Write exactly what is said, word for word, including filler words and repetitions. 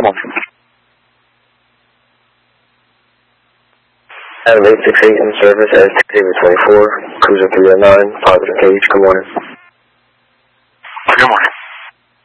morning. Adam eight six eight in service at David twenty-four, Cruiser three oh nine, positive gauge, good morning. Good morning.